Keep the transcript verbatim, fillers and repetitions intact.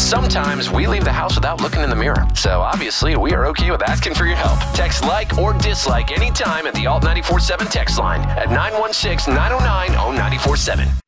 sometimes we leave the house without looking in the mirror. So obviously, we are okay with asking for your help. Text like or dislike anytime at the Alt nine four seven text line at nine one six, nine oh nine, oh nine four seven.